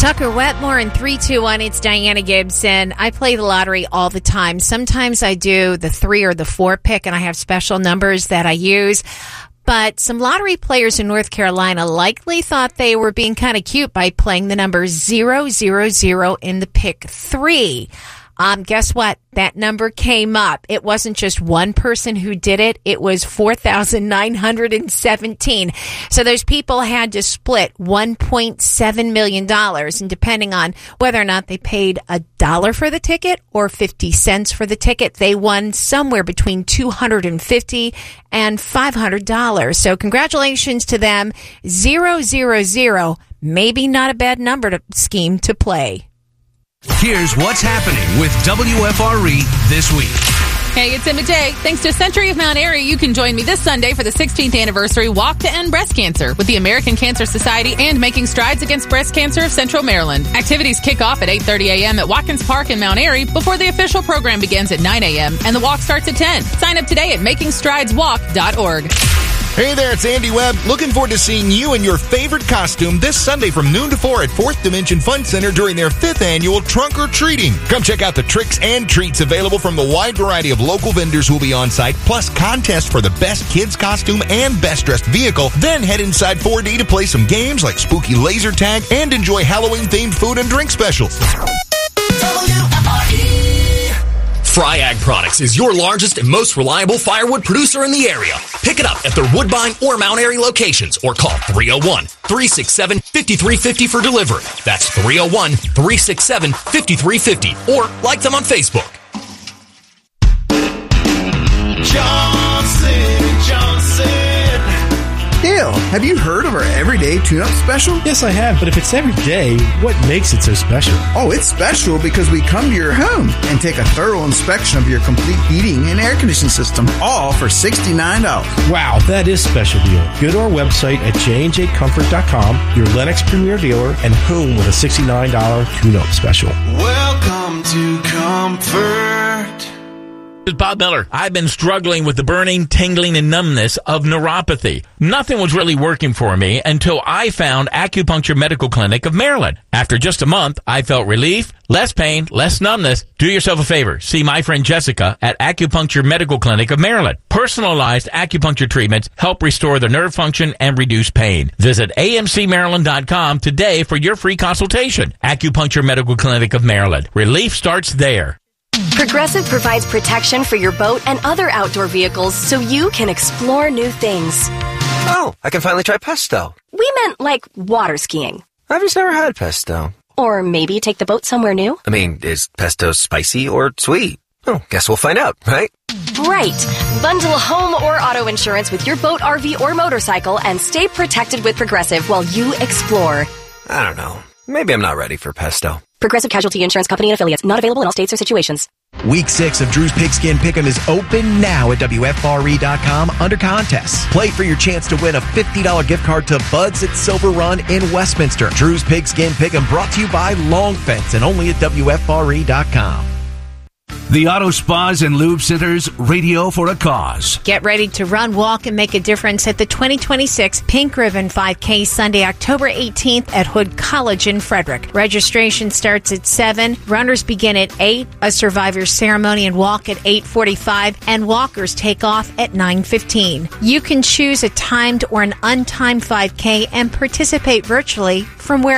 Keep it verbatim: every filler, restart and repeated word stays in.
Tucker Wetmore in three two one. It's Diana Gibson. I play the lottery all the time. Sometimes I do the three or the four pick, and I have special numbers that I use. But some lottery players in North Carolina likely thought they were being kind of cute by playing the number zero zero zero in the pick three. Um, guess what? That number came up. It wasn't just one person who did it. It was four thousand nine hundred seventeen. So those people had to split one point seven million dollars. And depending on whether or not they paid a dollar for the ticket or fifty cents for the ticket, they won somewhere between two hundred fifty dollars and five hundred dollars. So congratulations to them. Zero, zero, zero. Maybe not a bad number to scheme to play. Here's what's happening with W F R E this week. Hey, it's Emma J. Thanks to Century of Mount Airy, you can join me this Sunday for the sixteenth anniversary Walk to End Breast Cancer with the American Cancer Society and Making Strides Against Breast Cancer of Central Maryland. Activities kick off at eight thirty a.m. at Watkins Park in Mount Airy before the official program begins at nine a.m. and the walk starts at ten. Sign up today at making strides walk dot org. Hey there, it's Andy Webb. Looking forward to seeing you in your favorite costume this Sunday from noon to four at Fourth Dimension Fun Center during their fifth annual Trunk or Treating. Come check out the tricks and treats available from the wide variety of local vendors who will be on site, plus contests for the best kids costume and best dressed vehicle. Then head inside four D to play some games like spooky laser tag and enjoy Halloween-themed food and drink specials. W F R E. Fryag Products is your largest and most reliable firewood producer in the area. Pick it up at their Woodbine or Mount Airy locations or call three oh one, three six seven, five three five oh for delivery. That's three oh one, three six seven, five three five oh or like them on Facebook. Johnson, Johnson. Dale, have you heard of our Everyday Tune-Up Special? Yes, I have, but if it's every day, what makes it so special? Oh, it's special because we come to your home and take a thorough inspection of your complete heating and air conditioning system, all for sixty-nine dollars. Wow, that is special deal. Go to our website at j and j comfort dot com, your Lennox Premier dealer, and home with a sixty-nine dollars tune-up special. Welcome to Comfort. This is Bob Miller. I've been struggling with the burning, tingling, and numbness of neuropathy. Nothing was really working for me until I found Acupuncture Medical Clinic of Maryland. After just a month, I felt relief, less pain, less numbness. Do yourself a favor. See my friend Jessica at Acupuncture Medical Clinic of Maryland. Personalized acupuncture treatments help restore the nerve function and reduce pain. Visit a m c maryland dot com today for your free consultation. Acupuncture Medical Clinic of Maryland. Relief starts there. Progressive provides protection for your boat and other outdoor vehicles so you can explore new things. Oh, I can finally try pesto. We meant like water skiing. I've just never had pesto. Or maybe take the boat somewhere new. I mean, is pesto spicy or sweet? Oh, guess we'll find out, right? Right. Bundle home or auto insurance with your boat, R V, or motorcycle and stay protected with Progressive while you explore. I don't know. Maybe I'm not ready for pesto. Progressive Casualty Insurance Company and Affiliates. Not available in all states or situations. Week six of Drew's Pigskin Pick'em is open now at W F R E dot com under contests. Play for your chance to win a fifty dollars gift card to Bud's at Silver Run in Westminster. Drew's Pigskin Pick'em brought to you by Long Fence and only at W F R E dot com. The Auto Spas and Lube Center's Radio for a Cause. Get ready to run, walk, and make a difference at the twenty twenty-six Pink Ribbon five K Sunday, October eighteenth at Hood College in Frederick. Registration starts at seven. Runners begin at eight. A survivor ceremony and walk at eight forty-five, and walkers take off at nine fifteen. You can choose a timed or an untimed five K and participate virtually from where